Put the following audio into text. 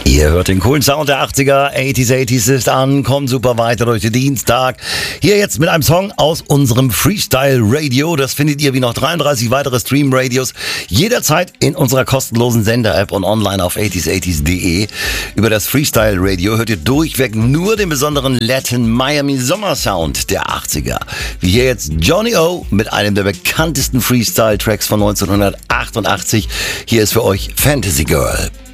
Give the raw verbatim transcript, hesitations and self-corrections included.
Ihr hört den coolen Sound der achtziger, achtziger, achtziger ist an, kommt super weiter durch den Dienstag. Hier jetzt mit einem Song aus unserem Freestyle Radio. Das findet ihr wie noch dreiunddreißig weitere Stream-Radios jederzeit in unserer kostenlosen Sender-App und online auf achtziger, achtziger punkt de. Über das Freestyle Radio hört ihr durchweg nur den besonderen Latin Miami Sommersound der achtziger. Wie hier jetzt Johnny O mit einem der bekanntesten Freestyle-Tracks von neunzehnhundertachtundachtzig. Hier ist für euch Fantasy Girl.